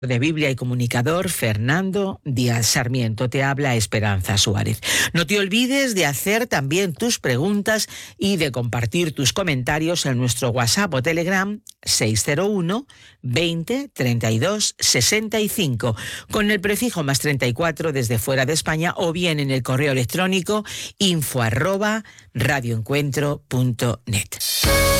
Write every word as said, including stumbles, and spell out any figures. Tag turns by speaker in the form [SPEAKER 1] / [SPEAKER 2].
[SPEAKER 1] de Biblia y comunicador Fernando Díaz Sarmiento. Te habla Esperanza Suárez. No te olvides de hacer también tus preguntas y de compartir tus comentarios en nuestro WhatsApp o Telegram seis cero uno, veinte, treinta y dos, sesenta y cinco con el prefijo más treinta y cuatro desde fuera de España, o bien en el correo electrónico info arroba radioencuentro punto net.